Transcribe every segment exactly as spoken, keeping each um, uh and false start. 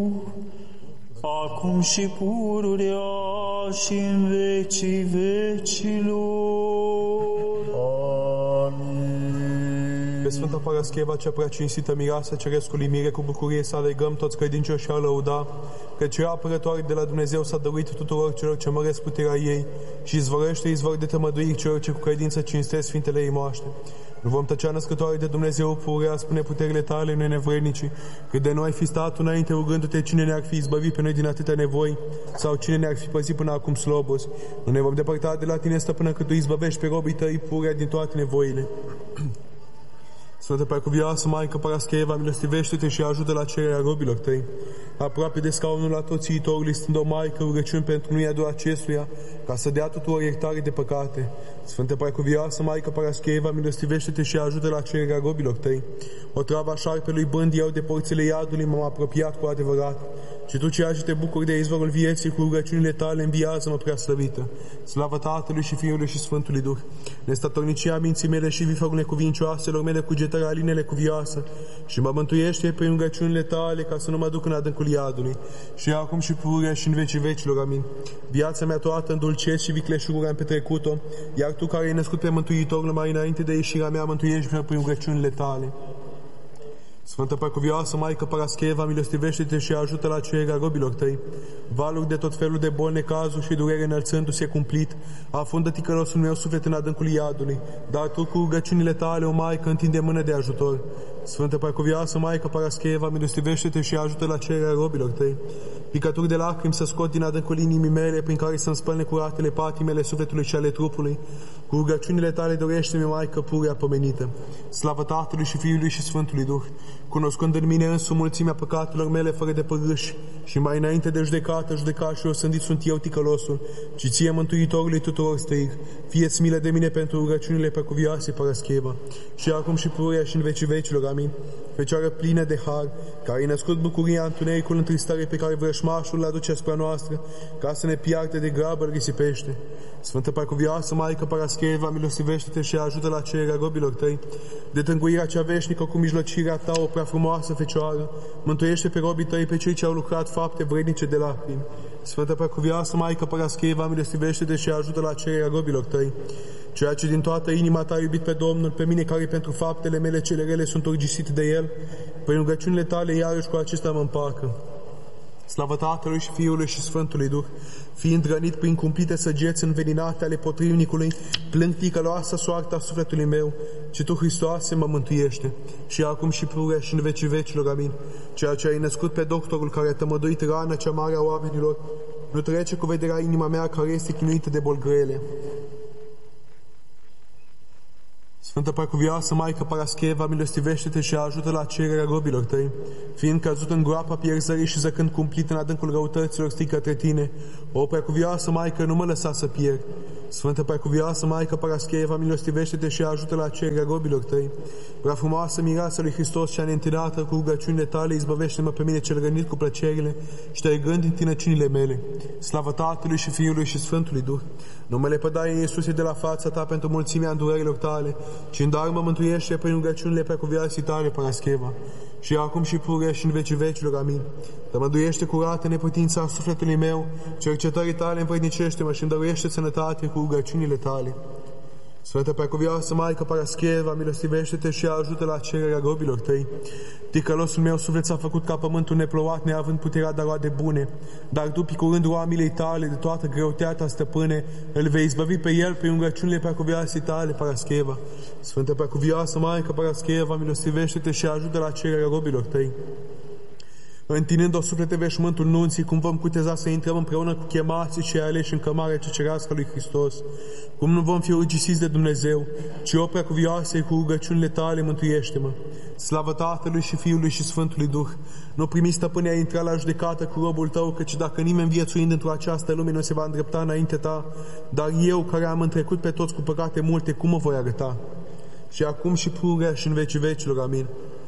acum și pururea și în vecii vecilor. Pe Sfânta Parascheva, cea prea cinstită mireasă Cerescului mire, cu bucurie să alegăm toți credincioși și a lăuda, căci ea apărătoare de la Dumnezeu s-a dăruit tuturor celor ce măresc puterea ei și izvorăște izvor de tămăduiri celor ce cu credință cinstesc Sfintele ei moaște. Nu vom tăcea, născătoare de Dumnezeu, pururea, spune puterile tale, noi nevrednici, cât de noi fi stat înainte rugându-te cine ne-ar fi izbăvit pe noi din atâtea nevoi, sau cine ne-ar fi păzit până acum slobos. Nu ne vom depărta de la tine, stăpână, cât tu izbăvești pe robii tăi pururea din toate nevoile. Sfântă Preacuvioasă Maică Parascheva, milostivește-te și ajută la cererea robilor tăi. Aproape de scaunul atoțiitorului, stând o Maică, rugăciuni pentru nu-i adu acestuia, ca să dea tuturor iertare de păcate. Sfântă Preacuvioasă Maică Parascheva, milostivește-te și ajută la cererea robilor tăi. O travă a șarpelui bând iau de porțile iadului, m-am apropiat cu adevărat. Și tu, ceea ce te bucuri de izvorul vieții, cu rugăciunile tale, înviază-mă prea slăvită. Slavă Tatălui și Fiului și Sfântului Duh. Nestatornicia minții mele și viforul necuvincioaselor mele, cugetarea alinele cuvioasă, și mă mântuiește prin rugăciunile tale, ca să nu mă duc în adâncul iadului. Și acum și pururea și în vecii vecilor, amin. Viața mea toată în dulceți și vicleșuguri am petrecut-o, iar tu, care ai născut pe Mântuitorul mai înainte de ieșirea mea, mântuiește prin rugăciunile tale. Sfântă Preacuvioasă Maică Parascheva, milostivește-te și ajută la cererea robilor tăi. Valuri de tot felul de boli, necazuri și durere înălțându-se cumplit, afundă ticălosul meu suflet în adâncul iadului, dar tu cu rugăciunile tale, o Maică, întinde mână de ajutor. Sfântă Preacuvioasă Maică Parascheva, milostivește-te și ajută la cererea robilor tăi. Picături de lacrimi să scot din adâncul inimii mele, prin care să-mi spăl necuratele patimele sufletului și ale trupului. Cu rugăciunile tale dorește-mi, Maică purea pomenită. Slavă Tatălui și Fiului și Sfântului Duh, cunoscând în mine însumi mulțimea păcatelor mele fără de părâși, și mai înainte de judecată, judecat și osândit sunt eu ticălosul, ci ție, Mântuitorului tuturor strig, fie-ți milă de mine pentru rugăciunile Preacuvioase Parascheva, și acum și pururea și în vecii vecilor, amin. Fecioară plină de har, care ai născut bucuria întunericul întristare pe care vrășmașul le aduce asupra noastră, ca să ne piarte de grabă, îl risipește. Sfântă Preacuvioasă Maică Parascheva, milostivește-te și ajută la cererea robilor tăi. De tânguirea cea veșnică cu mijlocirea ta, o prea frumoasă Fecioară, mântuiește pe robii tăi, pe cei ce au lucrat fapte vrednice de lacrimi. Sfântă Preacuvioasă Maică Parascheva, milostivește-te și ajută la cererea robilor tăi. Ceea ce din toată inima ta a iubit pe Domnul, pe mine care pentru faptele mele cele rele sunt urgisit de El, prin rugăciunile tale iarăși cu acestea mă împacă. Slavă Tatălui și Fiului și Sfântului Duh, fiind rănit prin cumplite săgeți înveninate ale potrivnicului, plâng ticăloasă soarta sufletului meu, ci tu, Hristoase, mă mântuiește. Și acum și pururea și în vecii vecilor, amin. Ceea ce ai născut pe doctorul care a tămăduit rana cea mare a oamenilor, nu trece cu vederea inima mea care este chinuită de boli grele. Sfântă Preacuvioasă Maică Parascheva, milostivește-te și ajută la cererea robilor tăi. Fiind căzut în groapa pierzării și zăcând cumplit în adâncul răutăților, strig către tine, o Preacuvioasă Maică, nu mă lăsa să pierd. Sfântă Preacuvioasă Maică Parascheva, milostivește-te și ajută la cererea robilor tăi. Prea frumoasă mireasă lui Hristos cea neîntinată, cu rugăciunile tale, izbăvește-mă pe mine cel rănit cu plăcerile, ștergând din tinăcinile mele. Slavă Tatălui și Fiului și Sfântului Duh. Nu mă lepădai, Iisuse, de la fața ta pentru mulțimea îndurărilor tale, ci în dar mă mântuiește prin rugăciunile Preacuvioasei tale, Parascheva. Și acum și pururea și în vecii vecilor, amin. Tămăduiește curată neputința sufletului meu, cercetării tale învrednicește-mă și îmi dăruiește sănătate cu rugăciunile tale. Sfântă Preacuvioasă Maică Parascheva, milostivește-te și ajută la cererea robilor tăi. Ticălosul meu suflet s-a făcut ca pământul neplouat, neavând puterea de a roade bune, dar tu, picurând oamilei tale de toată greutatea, stăpâne, îl vei izbăvi pe el prin rugăciunile Preacuvioasei tale, Parascheva. Sfântă Preacuvioasă Maică Parascheva, milostivește-te și ajută la cererea robilor tăi. Întinând-o suflete veșmântul nunții, cum vom cuteza să intrăm împreună cu chemații și aleși în cămarea cea cerească lui Hristos, cum nu vom fi urgisiți de Dumnezeu, ci o Preacuvioasă, cu rugăciunile tale, mântuiește-mă. Slavă Tatălui și Fiului și Sfântului Duh, nu primi, stăpâne, a intra la judecată cu robul tău, căci dacă nimeni viețuind într-o această lume nu se va îndrepta înainte ta, dar eu, care am întrecut pe toți cu păcate multe, cum mă voi arăta? Și acum și pururea și în vecii vecilor, amin.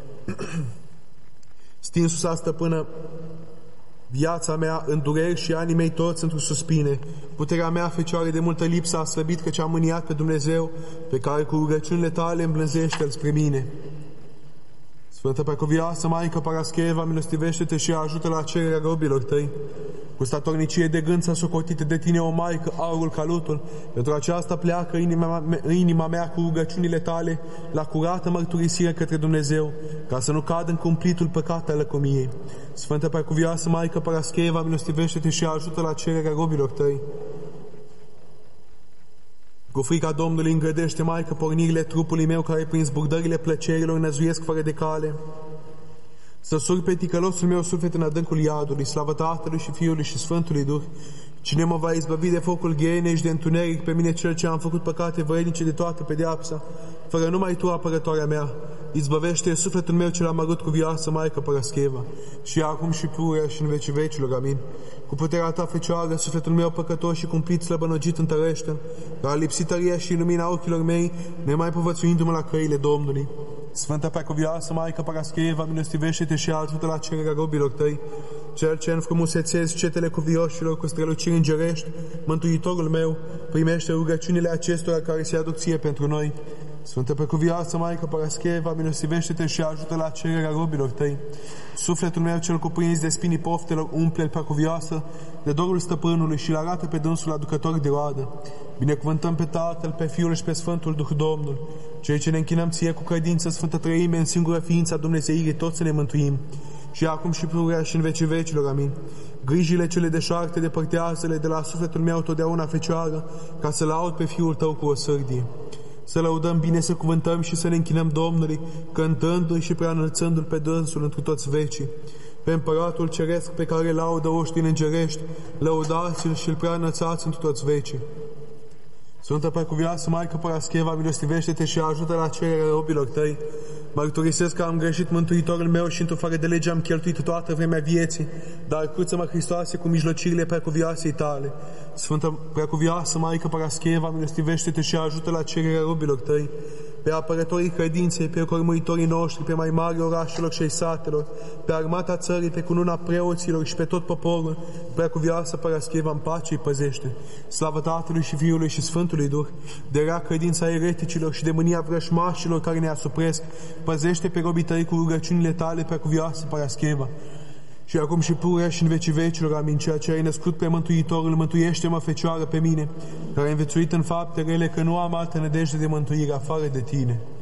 Stinsusa, stăpână, viața mea în dureri și anii mei toți într-o suspine. Puterea mea, Fecioare, de multă lipsă a slăbit, căci am mâniat pe Dumnezeu, pe care cu rugăciunile tale îmblânzește-L spre mine. Sfântă Preacuvioasă Maică Parascheva, milostivește-te și ajută la cererea robilor tăi. Cu statornicie de gând s-a socotit de tine, o Maică, aurul calutul. Pentru aceasta pleacă inima, inima mea cu rugăciunile tale la curată mărturisire către Dumnezeu, ca să nu cad în cumplitul păcat al lăcomiei. Sfântă Preacuvioasă Maică Parascheva, milostivește-te și ajută la cererea robilor tăi. Cu frica Domnului îngrădește, Maică, pornirile trupului meu, care prin zburdările plăcerilor năzuiesc fără de cale. Să sur pe ticălosul meu suflet în adâncul iadului, slavă Tatălui și Fiului și Sfântului Duh. Cine mă va izbăvi de focul ghienei și de întuneric, pe mine cel ce am făcut păcate vrednice de toată pedeapsa, fără numai Tu, apărătoarea mea. Izbăvește sufletul meu cel amărut cu viață, Maică Parascheva, și acum și pururea și în vecii vecilor. Amin. Cu puterea Ta, Fecioară, sufletul meu păcătos și cumplit slăbănogit întărește-l, care a lipsit tăria și lumina ochilor mei, nemai povățuindu-mă la căile Domnului. Sfântă Preacuvioasă Maică Parascheva, milostivește-te și ajută la cererea robilor Tăi. Cel ce înfrumusețezi cetele cuvioșilor cu străluciri îngerești, Mântuitorul meu, primește rugăciunile acestora care se aduc Ție pentru noi. Sfântă Preacuvioasă Maică Parascheva, milostivește-te și ajută la cererea robilor Tăi. Sufletul meu cel cuprins de spinii poftelor umple-l, Preacuvioasă, de dorul stăpânului și-l arată pe dânsul aducător de roadă. Binecuvântăm pe Tatăl, pe Fiul și pe Sfântul Duh Domnul. Cei ce ne închinăm Ție cu credință, Sfântă Trăime, în singură ființa Dumnezeirii, toți să ne mântuim. Și acum și pururea și în vecii vecilor. Amin. Grijile cele deșarte depărtează-le de la sufletul meu totdeauna, Fecioară, ca să laud pe Fiul Tău cu o sârdie. Să lăudăm bine, să cuvântăm și să ne închinăm Domnului, cântându-i și preanălțându-l pe dânsul întru toți vecii. Pe Împăratul Ceresc, pe care laudă oștii îngerești, lăudați-l și-l preanălțați întru toți vecii. Sfântă Preacuvioasă Maică Parascheva, milostivește-te și ajută la cererea robilor Tăi. Mărturisesc că am greșit, Mântuitorul meu, și într-o fără de lege am cheltuit toată vremea vieții, dar cruță-mă, Hristoase, cu mijlocirile Preacuvioasei Tale. Sfântă Preacuvioasă Maică Parascheva, milostivește-te și ajută la cererea robilor Tăi. Pe apărătorii credinței, pe cormuitorii noștri, pe mai mari orașelor și ai satelor, pe armata țării, pe cununa preoților și pe tot poporul, Preacuvioasă Parascheva, în pace îi păzește. Slavă Tatălui și Fiului și Sfântului Duh, de rea credința ereticilor și de mânia vrășmașilor care ne asupresc, păzește pe robii Tăi cu rugăciunile Tale, Preacuvioasă Parascheva. Și acum și pururea și în vecii vecilor. Amin. Ceea ce ai născut pe Mântuitorul, mântuiește-mă, Fecioară, pe mine, care ai învețuit în fapte rele, că nu am altă nădejde de mântuire afară de Tine.